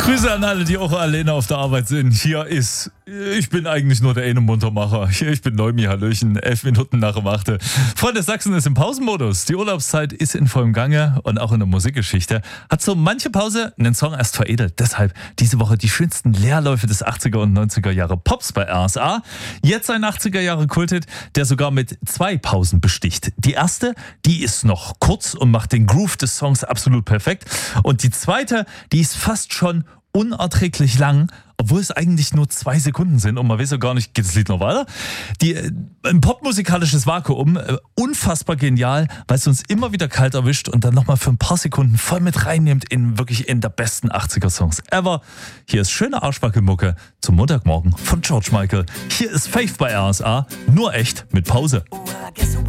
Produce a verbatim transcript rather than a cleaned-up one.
Grüße an alle, die auch alleine auf der Arbeit sind. Hier ist, ich bin eigentlich nur der eine Muntermacher. Hier, ich bin Neumi, Hallöchen, elf Minuten nach dem achte. Freunde, Sachsen ist im Pausenmodus. Die Urlaubszeit ist in vollem Gange und auch in der Musikgeschichte hat so manche Pause einen Song erst veredelt. Deshalb diese Woche die schönsten Leerläufe des achtziger und neunziger Jahre Pops bei R S A. Jetzt ein achtziger Jahre Kulthit, der sogar mit zwei Pausen besticht. Die erste, die ist noch kurz und macht den Groove des Songs absolut perfekt. Und die zweite, die ist fast schon unerträglich lang, obwohl es eigentlich nur zwei Sekunden sind und man weiß ja gar nicht, geht das Lied noch weiter? Die, ein popmusikalisches Vakuum, unfassbar genial, weil es uns immer wieder kalt erwischt und dann nochmal für ein paar Sekunden voll mit reinnimmt in wirklich in der besten achtziger-Songs ever. Hier ist schöne Arschbackelmucke zum Montagmorgen von George Michael. Hier ist Faith bei R S A, nur echt mit Pause.